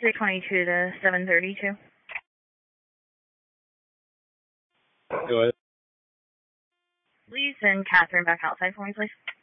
622 to 732. Go ahead. Please send Catherine back outside for me, please.